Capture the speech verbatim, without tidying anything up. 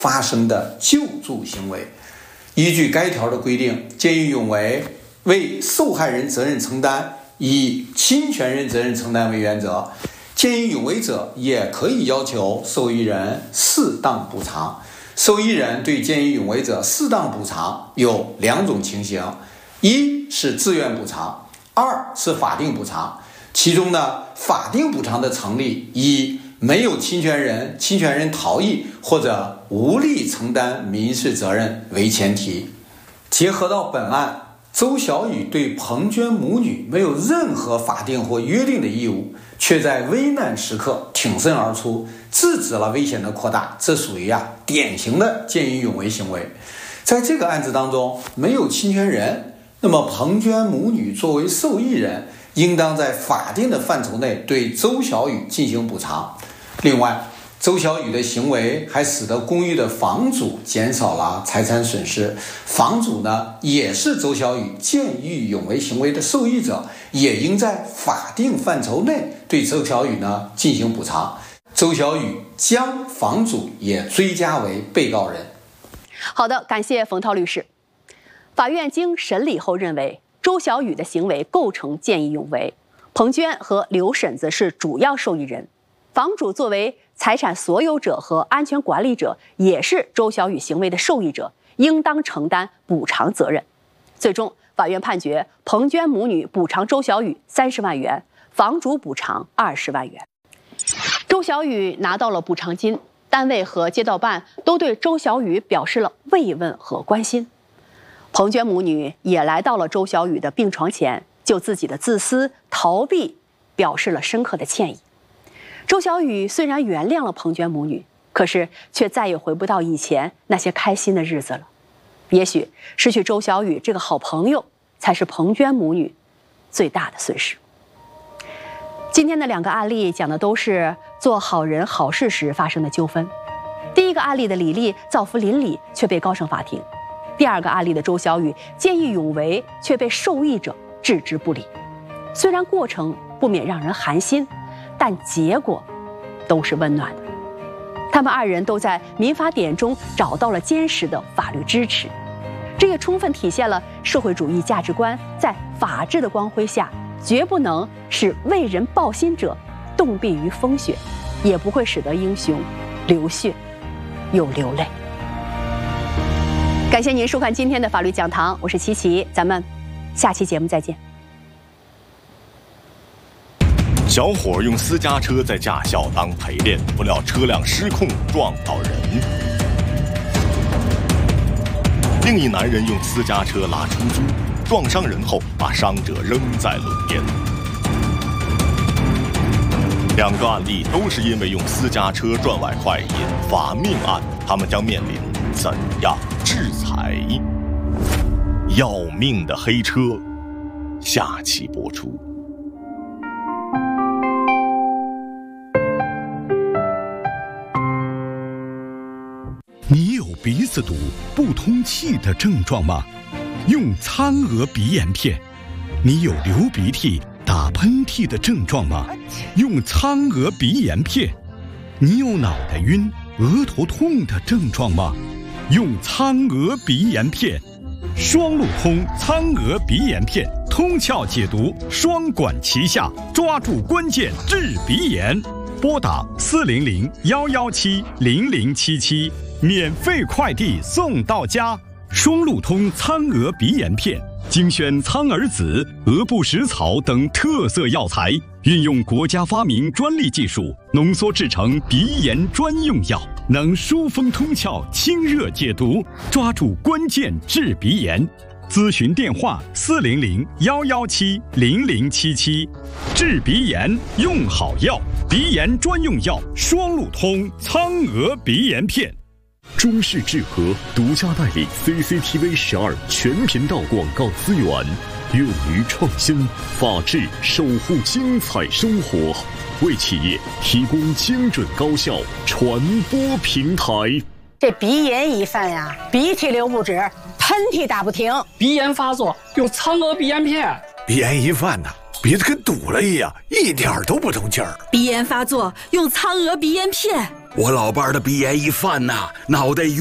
发生的救助行为。依据该条的规定，见义勇为为受害人责任承担以侵权人责任承担为原则，见义勇为者也可以要求受益人适当补偿。受益人对见义勇为者适当补偿有两种情形，一是自愿补偿，二是法定补偿。其中呢，法定补偿的成立以没有侵权人、侵权人逃逸或者无力承担民事责任为前提。结合到本案，周小雨对彭娟母女没有任何法定或约定的义务，却在危难时刻挺身而出，制止了危险的扩大，这属于啊典型的见义勇为行为。在这个案子当中，没有侵权人，那么彭娟母女作为受益人，应当在法定的范畴内对周小雨进行补偿。另外，周小雨的行为还使得公寓的房主减少了财产损失，房主呢也是周小雨见义勇为行为的受益者，也应在法定范畴内对周小雨呢进行补偿。周小雨将房主也追加为被告人。 好的，感谢冯涛律师。法院经审理后认为，周小雨的行为构成见义勇为，彭娟和刘婶子是主要受益人，房主作为财产所有者和安全管理者，也是周小雨行为的受益者，应当承担补偿责任。最终，法院判决彭娟母女补偿周小雨三十万元，房主补偿二十万元。周小雨拿到了补偿金，单位和街道办都对周小雨表示了慰问和关心。彭娟母女也来到了周小雨的病床前，就自己的自私逃避表示了深刻的歉意。周小雨虽然原谅了彭娟母女，可是却再也回不到以前那些开心的日子了。也许失去周小雨这个好朋友，才是彭娟母女最大的损失。今天的两个案例讲的都是做好人好事时发生的纠纷。第一个案例的李丽造福邻里却被告上法庭，第二个案例的周小雨见义勇为却被受益者置之不理。虽然过程不免让人寒心，但结果都是温暖的。他们二人都在民法典中找到了坚实的法律支持，这也充分体现了社会主义价值观在法治的光辉下，绝不能使为人抱心者冻毙于风雪，也不会使得英雄流血又流泪。感谢您收看今天的法律讲堂，我是琪琪，咱们下期节目再见。 小伙用私家车在驾校当陪练，不料车辆失控撞到人。另一男人用私家车拉出租，撞伤人后把伤者扔在路边。两个案例都是因为用私家车赚外快引发命案，他们将面临怎样制裁？要命的黑车，下期播出。 你有鼻子堵、不通气的症状吗？用苍娥鼻炎片。你有流鼻涕、打喷嚏的症状吗？用苍娥鼻炎片。你有脑袋晕、额头痛的症状吗？用苍娥鼻炎片。双路通苍娥鼻炎片，通窍解毒，双管齐下，抓住关键治鼻炎。拨打四零零幺幺七零零七七。免费快递送到家，双路通苍娥鼻炎片，精选苍耳子、鹅不食草等特色药材，运用国家发明专利技术，浓缩制成鼻炎专用药，能疏风通窍、清热解毒，抓住关键治鼻炎。咨询电话：四零零幺幺七零零七七。治鼻炎用好药，鼻炎专用药双路通苍娥鼻炎片。 中视智和独家代理 C C T V 十二全频道广告资源，勇于创新，法治守护精彩生活，为企业提供精准高效传播平台。 这鼻炎一犯呀，鼻涕流不止，喷嚏打不停， 鼻炎发作用苍娥鼻炎片。 鼻炎一犯呐，鼻子跟堵了一样，一点都不通气儿。 鼻炎发作用苍娥鼻炎片。 我老伴儿的鼻炎一犯呐，脑袋